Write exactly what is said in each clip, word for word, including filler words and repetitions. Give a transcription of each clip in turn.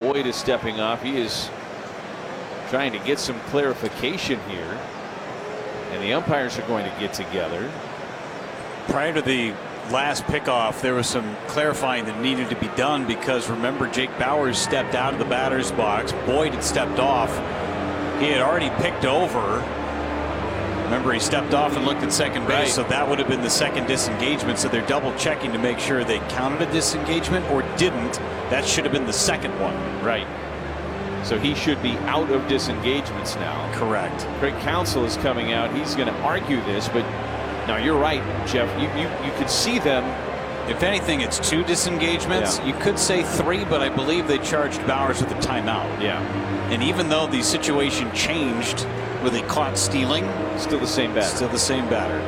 Boyd is stepping off. He is trying to get some clarification here. And the umpires are going to get together. Prior to the last pickoff, there was some clarifying that needed to be done because remember, Jake Bauers stepped out of the batter's box. Boyd had stepped off. He had already picked over. Remember, he stepped off and looked at second base, Right. so that would have been the second disengagement. So they're double checking to make sure they counted a disengagement or didn't. That should have been the second one. Right. So he should be out of disengagements now. Correct. Craig Counsell is coming out. He's going to argue this, but now you're right, Jeff. You you you could see them. If anything, it's two disengagements. Yeah. You could say three, but I believe they charged Bauers with a timeout. Yeah. And even though the situation changed where they caught stealing, Still the same batter. still the same batter.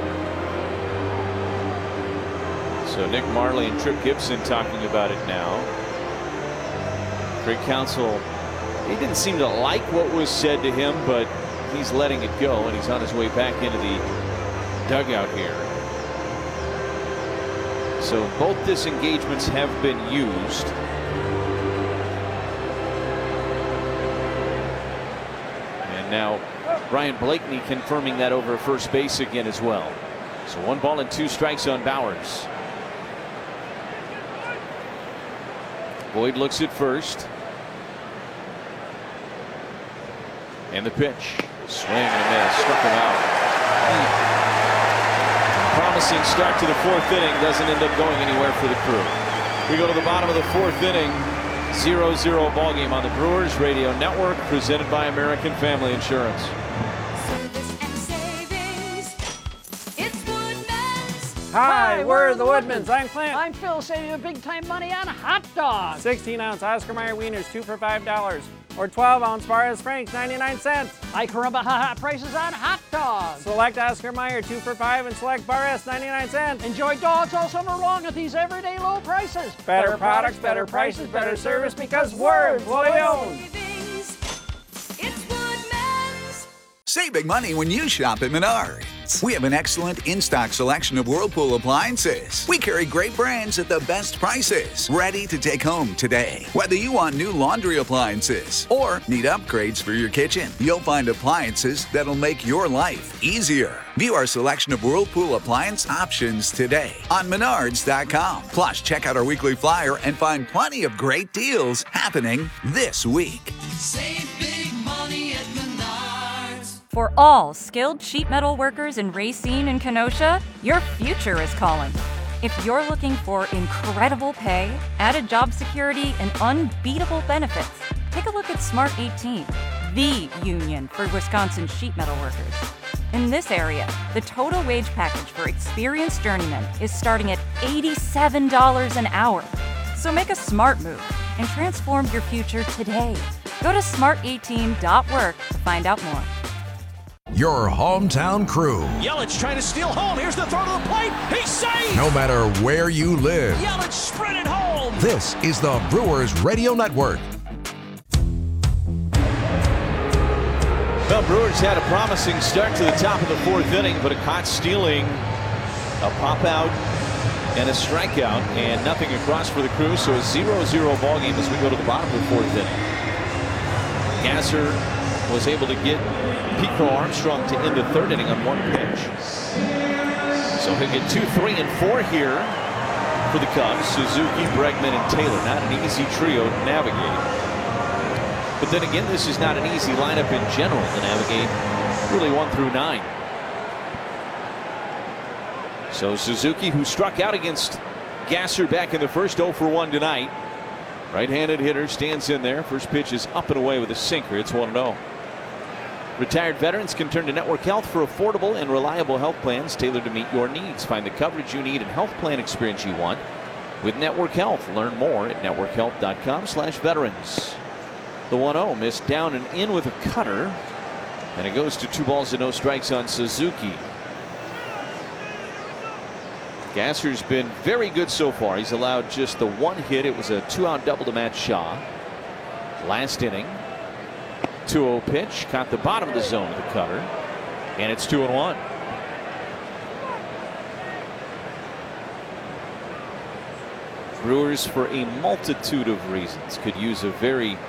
So Nick Marley and Trip Gibson talking about it now. Craig Counsell, he didn't seem to like what was said to him, but he's letting it go, and he's on his way back into the dugout here. So both disengagements have been used. And now Ryan Blakeney confirming that over first base again as well. So one ball and two strikes on Bauers. Boyd looks at first. And the pitch. Swing and a miss. Struck him out. Promising start to the fourth inning. Doesn't end up going anywhere for the Crew. We go to the bottom of the fourth inning. zero zero ball game on the Brewers Radio Network, presented by American Family Insurance. Hi, we're the Woodmans. I'm Clint. I'm Phil, saving you big time money on hot dogs. sixteen ounce Oscar Mayer wieners, two for five dollars. Or twelve ounce Barres Franks, ninety-nine cents. Hi, Caramba, ha ha prices on hot dogs. Select Oscar Mayer, two for five, and select Barres, ninety-nine cents. Enjoy dogs all summer long at these everyday low prices. Better products, better prices, better service, because we're employee owned. Save big money when you shop at Menards. We have an excellent in-stock selection of Whirlpool appliances. We carry great brands at the best prices, ready to take home today. Whether you want new laundry appliances or need upgrades for your kitchen, you'll find appliances that'll make your life easier. View our selection of Whirlpool appliance options today on Menards dot com. Plus, check out our weekly flyer and find plenty of great deals happening this week. Save big money at Menards. For all skilled sheet metal workers in Racine and Kenosha, your future is calling. If you're looking for incredible pay, added job security, and unbeatable benefits, take a look at Smart eighteen, the union for Wisconsin sheet metal workers. In this area, the total wage package for experienced journeymen is starting at eighty-seven dollars an hour. So make a smart move and transform your future today. Go to smart eighteen dot work to find out more. Your hometown Crew. Yelich trying to steal home. Here's the throw to the plate. He's safe. No matter where you live. Yelich sprinted home. This is the Brewers Radio Network. Well, Brewers had a promising start to the top of the fourth inning, but a caught stealing, a pop out, and a strikeout, and nothing across for the Crew. So a zero zero ball game as we go to the bottom of the fourth inning. Gasser was able to get Pete Crow Armstrong to end the third inning on one pitch. So he'll get two, three, and four here for the Cubs. Suzuki, Bregman, and Taylor. Not an easy trio to navigate. But then again, this is not an easy lineup in general to navigate, really one through nine. So Suzuki, who struck out against Gasser back in the first, oh for one tonight. Right-handed hitter stands in there. First pitch is up and away with a sinker. It's one oh. Retired veterans can turn to Network Health for affordable and reliable health plans tailored to meet your needs. Find the coverage you need and health plan experience you want with Network Health. Learn more at network health dot com slash veterans. The one oh missed down and in with a cutter, and it goes to two balls and no strikes on Suzuki. Gasser's been very good so far. He's allowed just the one hit. It was a two-out double to Matt Shaw last inning. two oh pitch, caught the bottom of the zone with the cutter, and it's two and one. Brewers, for a multitude of reasons, could use a very